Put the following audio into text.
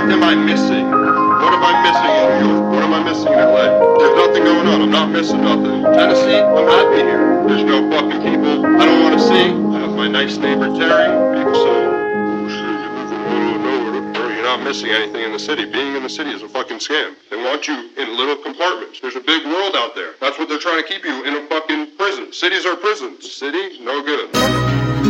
am I missing? What am I missing in New York? What am I missing in LA? There's nothing going on. I'm not missing nothing. Tennessee, I'm happy here. There's no fucking people I don't want to see. I have my nice neighbor Terry. People say, oh shit, you live in the middle of nowhere. You're not missing anything in the city. Being in the city is a fucking scam. They want you in little compartments. There's a big world out there. That's what they're trying to keep you in a fucking prison. Cities are prisons. City, no good.